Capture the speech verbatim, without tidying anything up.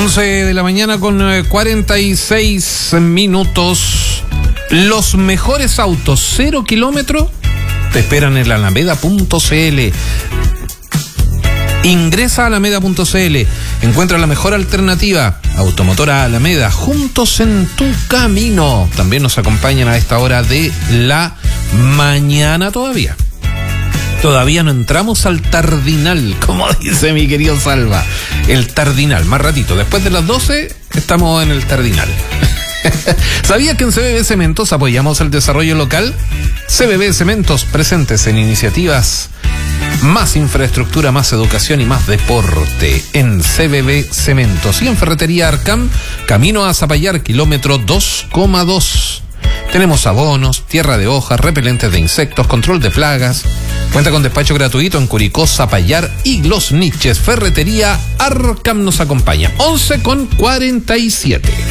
once de la mañana con cuarenta y seis minutos. Los mejores autos cero kilómetros te esperan en la alameda punto c l. Ingresa a alameda punto c l. Encuentra la mejor alternativa. Automotora Alameda, juntos en tu camino. También nos acompañan a esta hora de la mañana todavía. Todavía no entramos al tardinal, como dice mi querido Salva. El tardinal, más ratito. Después de las doce estamos en el tardinal. ¿Sabías que en C B B Cementos apoyamos el desarrollo local? C B B Cementos, presentes en iniciativas, más infraestructura, más educación y más deporte en C B B Cementos. Y en Ferretería Arcam, camino a Zapallar, kilómetro dos coma dos. Tenemos abonos, tierra de hojas, repelentes de insectos, control de plagas. Cuenta con despacho gratuito en Curicó, Zapallar y Los Niches. Ferretería Arcam nos acompaña. once con cuarenta y siete.